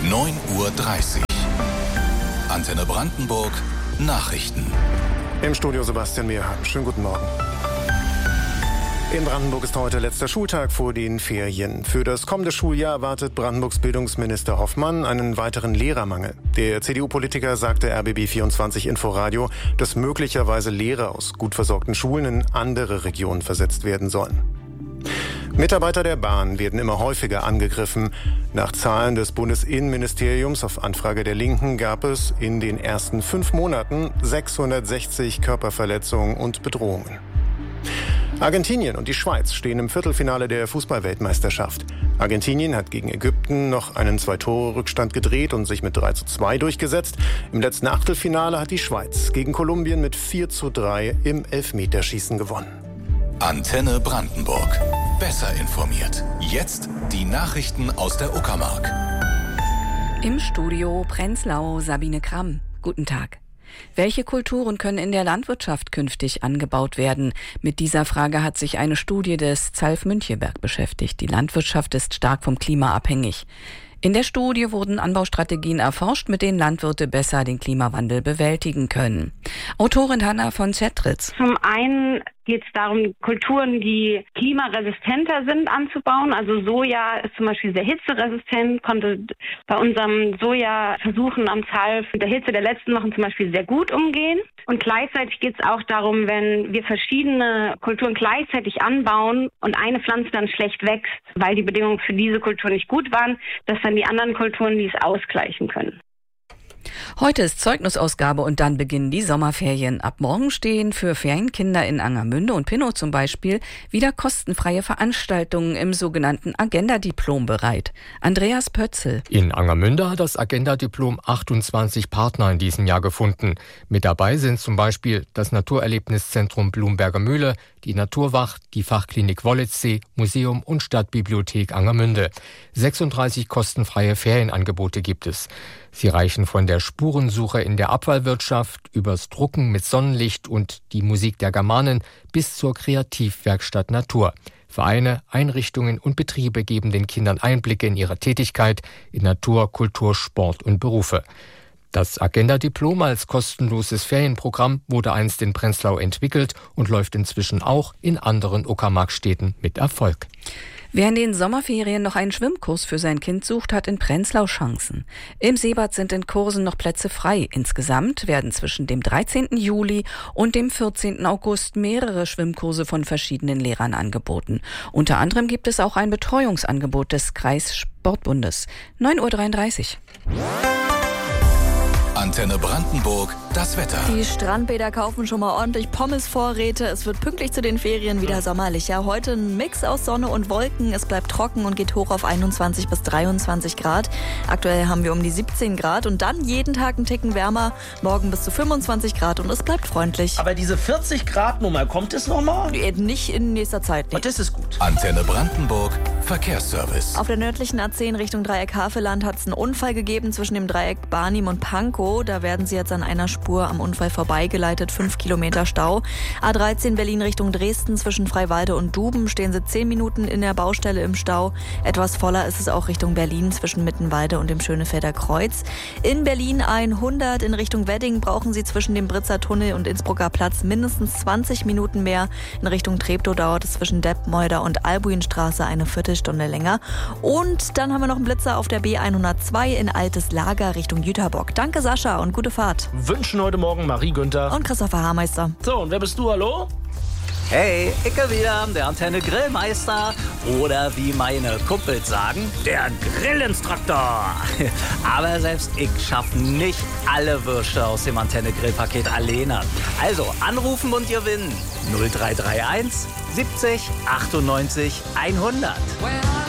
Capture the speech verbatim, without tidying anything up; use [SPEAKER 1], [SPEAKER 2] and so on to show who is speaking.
[SPEAKER 1] neun Uhr dreißig. Antenne Brandenburg Nachrichten.
[SPEAKER 2] Im Studio Sebastian Mehrheim. Schönen guten Morgen. In Brandenburg ist heute letzter Schultag vor den Ferien. Für das kommende Schuljahr erwartet Brandenburgs Bildungsminister Hoffmann einen weiteren Lehrermangel. Der C D U-Politiker sagte R B B vierundzwanzig Inforadio, dass möglicherweise Lehrer aus gut versorgten Schulen in andere Regionen versetzt werden sollen. Mitarbeiter der Bahn werden immer häufiger angegriffen. Nach Zahlen des Bundesinnenministeriums auf Anfrage der Linken gab es in den ersten fünf Monaten sechshundertsechzig Körperverletzungen und Bedrohungen. Argentinien und die Schweiz stehen im Viertelfinale der Fußball-Weltmeisterschaft. Argentinien hat gegen Ägypten noch einen Zwei-Tore-Rückstand gedreht und sich mit drei zu zwei durchgesetzt. Im letzten Achtelfinale hat die Schweiz gegen Kolumbien mit vier zu drei im Elfmeterschießen gewonnen.
[SPEAKER 1] Antenne Brandenburg. Besser informiert. Jetzt die Nachrichten aus der Uckermark.
[SPEAKER 3] Im Studio Prenzlau Sabine Kramm. Guten Tag. Welche Kulturen können in der Landwirtschaft künftig angebaut werden? Mit dieser Frage hat sich eine Studie des Zalf Müncheberg beschäftigt. Die Landwirtschaft ist stark vom Klima abhängig. In der Studie wurden Anbaustrategien erforscht, mit denen Landwirte besser den Klimawandel bewältigen können. Autorin Hanna von Zettritz.
[SPEAKER 4] Zum einen geht es darum, Kulturen, die klimaresistenter sind, anzubauen. Also Soja ist zum Beispiel sehr hitzeresistent, konnte bei unserem Sojaversuchen am Zalf mit der Hitze der letzten Wochen zum Beispiel sehr gut umgehen. Und gleichzeitig geht es auch darum, wenn wir verschiedene Kulturen gleichzeitig anbauen und eine Pflanze dann schlecht wächst, weil die Bedingungen für diese Kultur nicht gut waren, dass dann die anderen Kulturen dies ausgleichen können.
[SPEAKER 3] Heute ist Zeugnisausgabe und dann beginnen die Sommerferien. Ab morgen stehen für Ferienkinder in Angermünde und Pinnow zum Beispiel wieder kostenfreie Veranstaltungen im sogenannten Agenda-Diplom bereit. Andreas Pötzl.
[SPEAKER 5] In Angermünde hat das Agenda-Diplom achtundzwanzig Partner in diesem Jahr gefunden. Mit dabei sind zum Beispiel das Naturerlebniszentrum Blumberger Mühle, die Naturwacht, die Fachklinik Wollitzsee, Museum und Stadtbibliothek Angermünde. sechsunddreißig kostenfreie Ferienangebote gibt es. Sie reichen von der Spurensuche in der Abfallwirtschaft übers Drucken mit Sonnenlicht und die Musik der Germanen bis zur Kreativwerkstatt Natur. Vereine, Einrichtungen und Betriebe geben den Kindern Einblicke in ihre Tätigkeit in Natur, Kultur, Sport und Berufe. Das Agenda-Diplom als kostenloses Ferienprogramm wurde einst in Prenzlau entwickelt und läuft inzwischen auch in anderen Uckermarkstädten mit Erfolg.
[SPEAKER 3] Wer in den Sommerferien noch einen Schwimmkurs für sein Kind sucht, hat in Prenzlau Chancen. Im Seebad sind in Kursen noch Plätze frei. Insgesamt werden zwischen dem dreizehnten Juli und dem vierzehnten August mehrere Schwimmkurse von verschiedenen Lehrern angeboten. Unter anderem gibt es auch ein Betreuungsangebot des Kreissportbundes. neun Uhr dreiunddreißig.
[SPEAKER 1] Antenne Brandenburg, das Wetter.
[SPEAKER 6] Die Strandbäder kaufen schon mal ordentlich Pommesvorräte. Es wird pünktlich zu den Ferien wieder sommerlicher. Heute ein Mix aus Sonne und Wolken. Es bleibt trocken und geht hoch auf einundzwanzig bis dreiundzwanzig Grad. Aktuell haben wir um die siebzehn Grad und dann jeden Tag einen Ticken wärmer. Morgen bis zu fünfundzwanzig Grad und es bleibt freundlich.
[SPEAKER 7] Aber diese vierzig Grad Nummer, kommt es nochmal?
[SPEAKER 6] Nicht in nächster Zeit. Nee.
[SPEAKER 7] Und das ist gut.
[SPEAKER 1] Antenne Brandenburg, Verkehrsservice.
[SPEAKER 6] Auf der nördlichen A zehn Richtung Dreieck Havelland hat es einen Unfall gegeben zwischen dem Dreieck Barnim und Pankow. Da werden sie jetzt an einer Spur am Unfall vorbeigeleitet. Fünf Kilometer Stau. A dreizehn Berlin Richtung Dresden zwischen Freiwalde und Duben stehen sie zehn Minuten in der Baustelle im Stau. Etwas voller ist es auch Richtung Berlin zwischen Mittenwalde und dem Schönefelder Kreuz. In Berlin hundert in Richtung Wedding brauchen sie zwischen dem Britzer Tunnel und Innsbrucker Platz mindestens zwanzig Minuten mehr. In Richtung Treptow dauert es zwischen Deppmeuder und Albuinstraße eine Viertelstunde länger. Und dann haben wir noch einen Blitzer auf der B hundertzwei in Altes Lager Richtung Jüterbock. Danke Sascha und gute Fahrt.
[SPEAKER 7] Wünschen heute Morgen Marie Günther
[SPEAKER 6] und Christopher Haarmeister.
[SPEAKER 7] So, und wer bist du, hallo?
[SPEAKER 8] Hey, Icke wieder, der Antenne Grillmeister. Oder wie meine Kumpels sagen, der Grillinstruktor. Aber selbst ich schaffe nicht alle Würste aus dem Antenne Grillpaket alleine. Also anrufen und gewinnen. null drei drei eins siebzig achtundneunzig hundert.